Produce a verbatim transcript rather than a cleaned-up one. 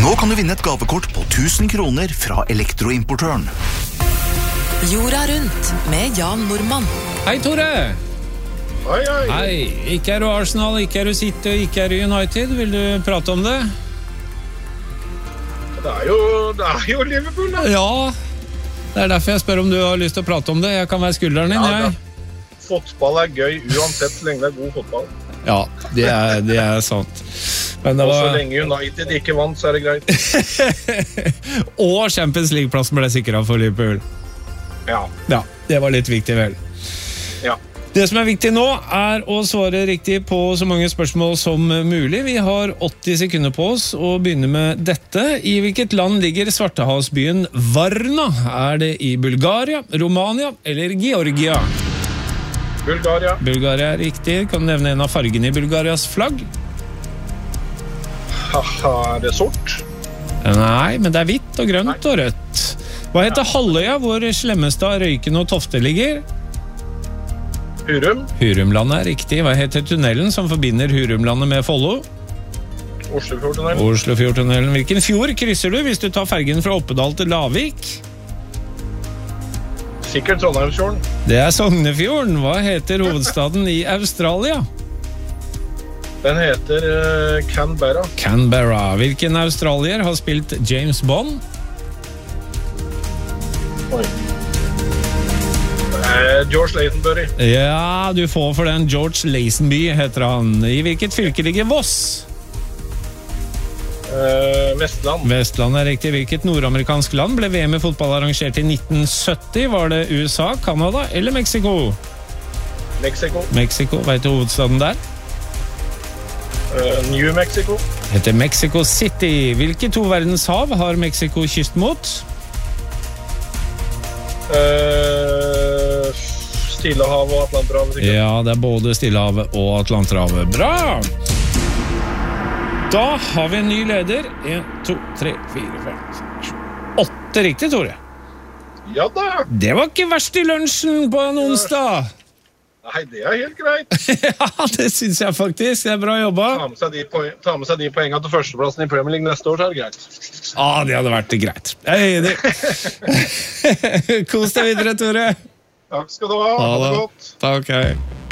Nå kan du vinne et gavekort på tusen kroner fra Elektroimportøren. Jorda rundt med Jan Normann. Hei, Tore! Hei, hei. Hei, ikke er du Arsenal, ikke er du City, ikke er du United. Vil du prate om det? Det er jo, det er jo Liverpool, da. Ja, det er derfor jeg spør om du har lyst til å prate om det. Jeg kan være skulderen din, Ja, jeg. Fotball er gøy uansett så lenge det er god fotball. Ja, det er, det er sant. Men det Og så var... lenge United ikke vant, så er det greit. Og Champions League-plassen ble sikret for Liverpool. Ja, Ja, det var litt viktig vel. ja. Det som er viktig nå er å svare riktig på så mange spørsmål som mulig. Vi har åtti sekunder på oss og begynner med dette. I hvilket land ligger Svartehavsbyen Varna? Er det i Bulgaria, Romania eller Georgia? Bulgaria. Bulgaria er riktig. Kan du nevne en av fargene i Bulgarias flagg? Haha, er det sort? Nei, men det er hvitt og grønt og rødt. Hva heter halvøya hvor Slemmestad, Røyken og Tofte ligger? Hurum. Hurumlandet er riktig. Hva heter tunnelen som forbinder Hurumlandet med Follo? Oslofjordtunnelen. Oslofjordtunnelen. Hvilken fjord krysser du hvis du tar fergen fra Oppedal til Lavik? Sikkert Trondheimsfjorden. Det er Sognefjorden. Hva heter hovedstaden i Australia? Den heter uh, Canberra. Canberra. Hvilken australier har spilt James Bond? Oi. Uh, George Lazenbury. Ja, du får for den. George Lazenby heter han. I hvilket fylke ligger Voss? Uh, Vestland. Vestland er riktig. Hvilket nordamerikansk land ble V M i fotball arrangert i nitten sytti? Var det U S A, Canada eller Mexico? Mexico. Mexico, vet du hovedstaden der? Uh, New Mexico. Heter Mexico City. Hvilke to verdenshav har Mexico kyst mot? Uh, Stillehavet og Atlanterhavet. sikkert. Ja, det er både Stillehavet og Atlanterhavet. Bra! Da har vi en ny leder. En, to, tre, fire, fem, seks, sju, åtte riktig, Tore. Ja da. Det var ikke verst i lunsjen på en onsdag. Nei, det er helt greit. Ja, det synes jeg faktisk. Det er bra jobba. Ta med seg de, poeng, ta med seg de poengene til førsteplassen i Premier League neste år, så er det greit. Ja, det hadde vært greit. Jeg er enig. Kos deg videre, Tore. Takk skal du ha. Ha det godt. Takk, hei.